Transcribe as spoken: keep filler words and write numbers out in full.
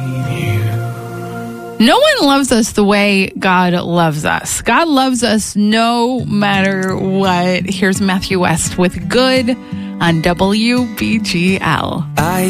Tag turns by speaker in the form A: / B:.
A: No one loves us the way God loves us. God loves us no matter what. Here's Matthew West with Good on W B G L.
B: I